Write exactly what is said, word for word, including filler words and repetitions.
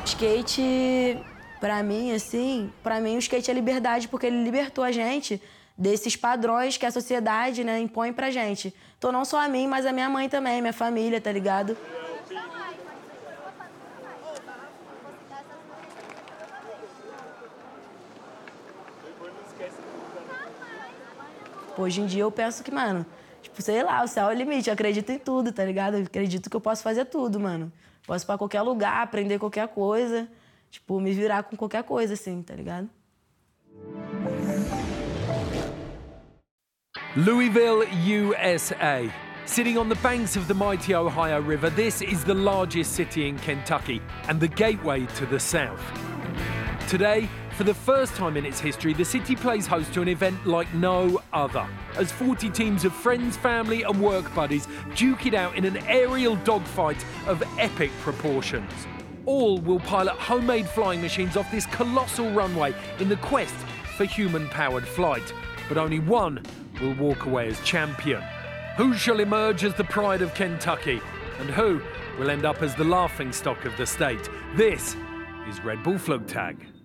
Skate, pra mim, assim, pra mim o skate é liberdade porque ele libertou a gente desses padrões que a sociedade, né, impõe pra gente. Então não só a mim, mas a minha mãe também, minha família, tá ligado? Hoje em dia eu penso que, mano, tipo, sei lá, o céu é o limite, eu acredito em tudo, tá ligado? Eu acredito que eu posso fazer tudo, mano. Posso ir pra qualquer lugar, aprender qualquer coisa, tipo, me virar com qualquer coisa, assim, tá ligado? Louisville, U S A. Sitting on the banks of the mighty Ohio River, this is the largest city in Kentucky and the gateway to the south. Today, for the first time in its history, the city plays host to an event like no other, as forty teams of friends, family and work buddies duke it out in an aerial dogfight of epic proportions. All will pilot homemade flying machines off this colossal runway in the quest for human-powered flight, but only one will walk away as champion. Who shall emerge as the pride of Kentucky, and who will end up as the laughingstock of the state? This is Red Bull Flugtag.